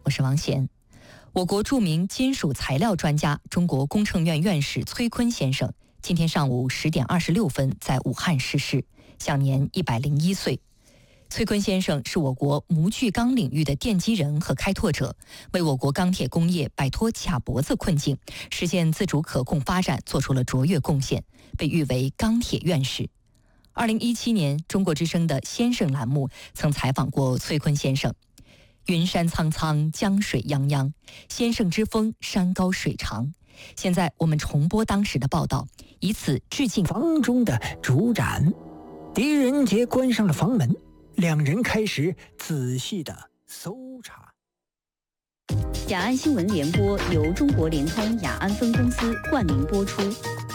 我是王贤。我国著名金属材料专家、中国工程院院士崔坤先生今天上午10点26分在武汉逝世，享年101岁。崔坤先生是我国模具钢领域的奠基人和开拓者，为我国钢铁工业摆脱卡脖子困境，实现自主可控发展做出了卓越贡献，被誉为钢铁院士。2017年，中国之声的先生栏目曾采访过崔坤先生。云山苍苍，江水泱泱，先生之风山高水长。现在我们重播当时的报道，以此致敬房中的主斩。狄仁杰关上了房门，两人开始仔细的搜查。 雅安新闻联播由中国联通雅安分公司冠名播出。